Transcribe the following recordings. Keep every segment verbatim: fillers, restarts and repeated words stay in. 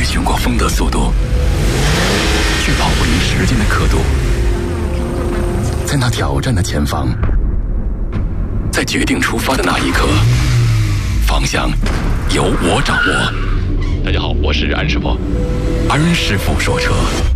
寻过风的速度，却跑不赢时间的刻度。在那挑战的前方，在决定出发的那一刻，方向由我掌握。大家好，我是安师傅。安师傅说车。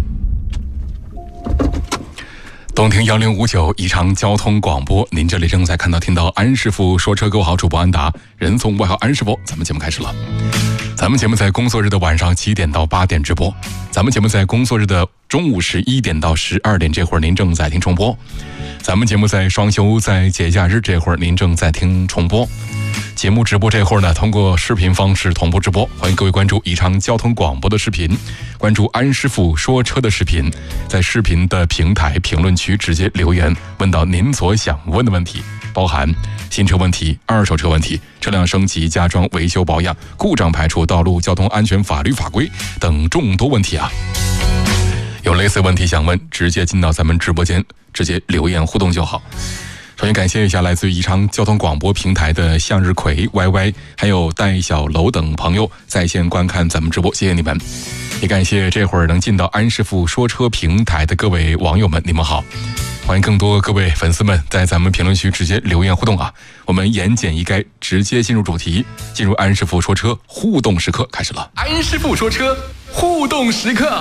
东听幺零五九宜昌交通广播，您这里正在看到听到安师傅说车。各位好，主播安达，人送外号安师傅。咱们节目开始了。咱们节目在工作日的晚上七点到八点直播，咱们节目在工作日的中午十一点到十二点这会儿您正在听重播，咱们节目在双休在节假日这会儿您正在听重播。节目直播这会儿呢，通过视频方式同步直播，欢迎各位关注宜昌交通广播的视频，关注安师傅说车的视频，在视频的平台评论区直接留言，问到您所想问的问题，包含新车问题、二手车问题、车辆升级、加装、维修保养、故障排除、道路交通安全法律法规等众多问题啊。有类似问题想问，直接进到咱们直播间，直接留言互动就好。首先感谢一下来自于宜昌交通广播平台的向日葵 Y Y 还有戴小楼等朋友在线观看咱们直播，谢谢你们。也感谢这会儿能进到安师傅说车平台的各位网友们，你们好。欢迎更多各位粉丝们在咱们评论区直接留言互动啊！我们言简意赅，直接进入主题，进入安师傅说车互动时刻开始了。安师傅说车互动时刻。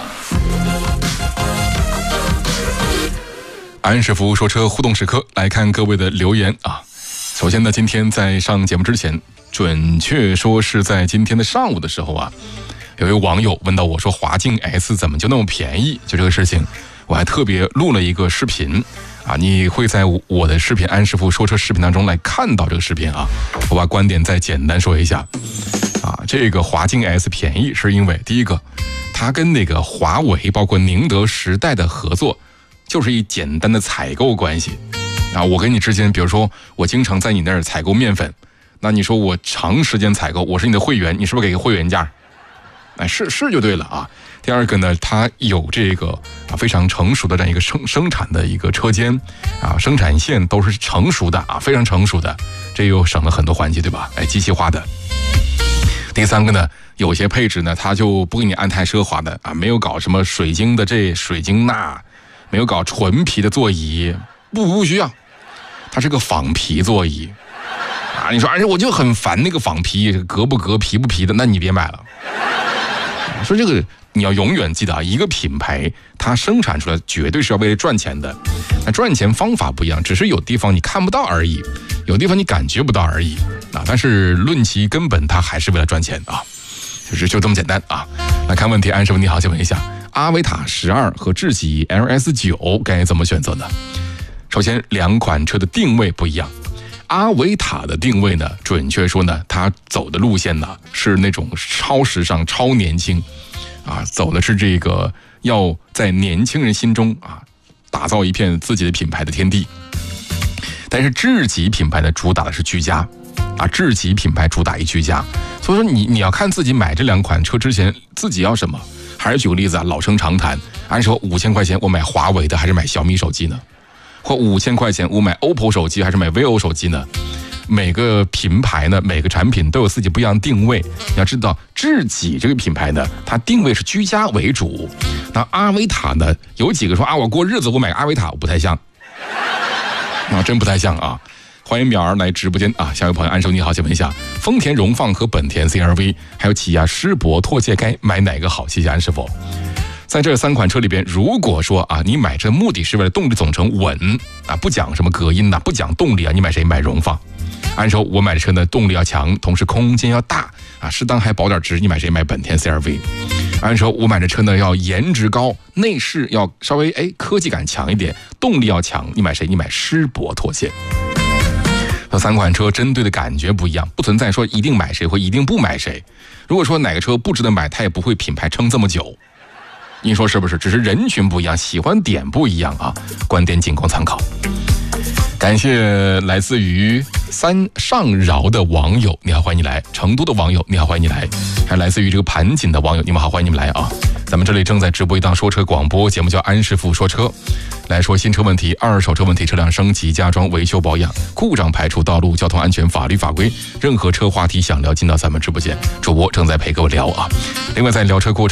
安师傅说车互动时刻，来看各位的留言啊。首先呢，今天在上节目之前，准确说是在今天的上午的时候啊，有一位网友问到我说华境 S 怎么就那么便宜？就这个事情，我还特别录了一个视频啊，你会在我的视频安师傅说车视频当中来看到这个视频啊。我把观点再简单说一下啊，这个华境 S 便宜是因为第一个，它跟那个华为包括宁德时代的合作，就是一简单的采购关系啊。我跟你之间，比如说我经常在你那儿采购面粉，那你说我长时间采购，我是你的会员，你是不是给个会员价？哎，是是就对了啊。第二个呢，它有这个啊非常成熟的这样一个生生产的一个车间啊，生产线都是成熟的啊，非常成熟的，这又省了很多环节，对吧？哎，机器化的。第三个呢，有些配置呢，它就不给你安太奢华的啊，没有搞什么水晶的这水晶那，没有搞纯皮的座椅，不不需要，它是个仿皮座椅啊。你说，而且我就很烦那个仿皮，革不革、皮不皮的，那你别买了。说这个你要永远记得啊，一个品牌它生产出来绝对是要为了赚钱的，那赚钱方法不一样，只是有地方你看不到而已，有地方你感觉不到而已啊。但是论其根本，它还是为了赚钱啊，就是就这么简单啊。来看问题，安师傅你好，请问一下，阿维塔十二和智己 L S 九该怎么选择呢？首先，两款车的定位不一样。阿维塔的定位呢，准确说呢，它走的路线呢是那种超时尚、超年轻，啊，走的是这个要在年轻人心中啊打造一片自己的品牌的天地。但是智己品牌呢，主打的是居家，啊，智己品牌主打一居家，所以说你你要看自己买这两款车之前自己要什么。还是举个例子啊，老生常谈，按说五千块钱我买华为的还是买小米手机呢？或五千块钱我买 O P P O 手机还是买 vivo 手机呢？每个品牌呢，每个产品都有自己不一样的定位。你要知道，智己这个品牌呢，它定位是居家为主。那阿维塔呢，有几个说啊，我过日子我买个阿维塔，不太像啊，真不太像啊。欢迎淼儿来直播间啊，下一位朋友安叔你好，请问一下，丰田荣放和本田 C R V 还有起亚狮铂拓界该买哪个好？谢谢安师傅。在这三款车里边，如果说啊，你买车目的是为了动力总成稳啊，不讲什么隔音呐、啊，不讲动力啊，你买谁？买荣放。按说我买的车呢，动力要强，同时空间要大啊，适当还保点值，你买谁？买本田 C R V。按说我买的车呢，要颜值高，内饰要稍微哎科技感强一点，动力要强，你买谁？你买狮铂拓界。这三款车针对的感觉不一样，不存在说一定买谁或一定不买谁。如果说哪个车不值得买，它也不会品牌撑这么久。你说是不是？只是人群不一样，喜欢点不一样啊，观点仅供参考。感谢来自于三上饶的网友，你好，欢迎你来；成都的网友，你好，欢迎你来；还有来自于这个盘锦的网友，你们好，欢迎你们来啊！咱们这里正在直播一档说车广播节目，叫安师傅说车，来说新车问题、二手车问题、车辆升级、加装、维修保养、故障排除、道路交通安全法律法规，任何车话题想聊，进到咱们直播间，主播正在陪各位聊啊。另外，在聊车过程